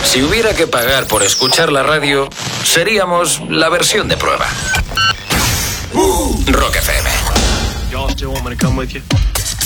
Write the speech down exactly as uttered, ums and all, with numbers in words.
Si hubiera que pagar por escuchar la radio, seríamos la versión de prueba. Rock F M. Y'all still want me to come with you?